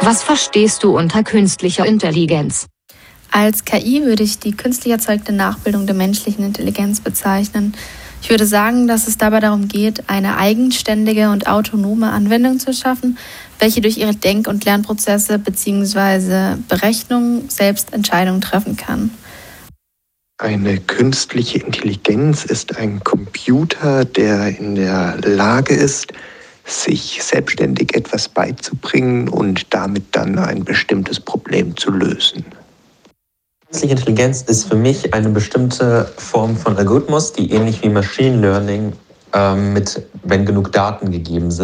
Was verstehst du unter künstlicher Intelligenz? Als KI würde ich die künstlich erzeugte Nachbildung der menschlichen Intelligenz bezeichnen. Ich würde sagen, dass es dabei darum geht, eine eigenständige und autonome Anwendung zu schaffen, welche durch ihre Denk- und Lernprozesse bzw. Berechnungen selbst Entscheidungen treffen kann. Eine künstliche Intelligenz ist ein Computer, der in der Lage ist, sich selbstständig etwas beizubringen und damit dann ein bestimmtes Problem zu lösen. Künstliche Intelligenz ist für mich eine bestimmte Form von Algorithmus, die ähnlich wie Machine Learning wenn genug Daten gegeben sind,